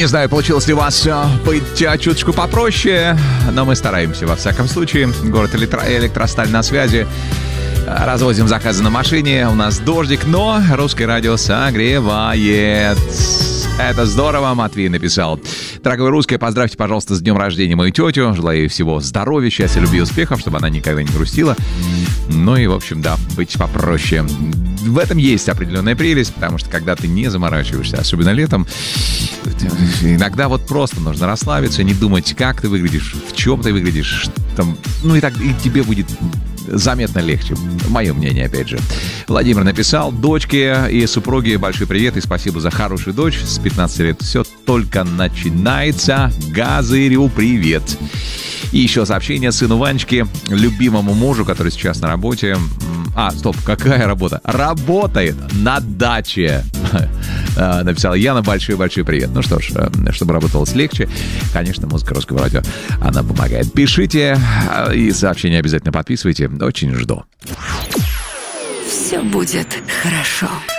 Не знаю, получилось ли у вас быть чуточку попроще, но мы стараемся, во всяком случае. Город Электросталь на связи. Развозим заказы на машине, у нас дождик, но русское радио согревает. Это здорово, Матвей написал. Дорогой русская, поздравьте, пожалуйста, с днем рождения мою тетю. Желаю ей всего здоровья, счастья, любви и успехов, чтобы она никогда не грустила. Ну и, в общем, да, быть попроще. В этом есть определенная прелесть, потому что когда ты не заморачиваешься, особенно летом, иногда вот просто нужно расслабиться, не думать, как ты выглядишь, в чем ты выглядишь, там, ну и так и тебе будет заметно легче. Мое мнение, опять же. Владимир написал: дочке и супруге большой привет и спасибо за хорошую дочь. С 15 лет все только начинается. Газырю привет. И еще сообщение сыну Ванечке, любимому мужу, который сейчас на работе. Стоп, какая работа? Работает на даче. Написала Яна, большой-большой привет. Ну что ж, чтобы работалось легче, конечно, музыка русского радио, она помогает. Пишите и сообщения обязательно подписывайте. Очень жду. Все будет хорошо.